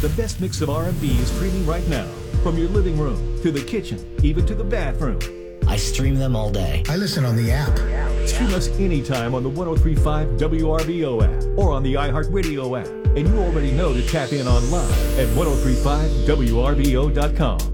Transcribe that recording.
The best mix of R&B is streaming right now. From your living room to the kitchen, even to the bathroom. I stream them all day. I listen on the app. Stream us anytime on the 1035 WRBO app or on the iHeartRadio app. And you already know to tap in online at 1035WRBO.com.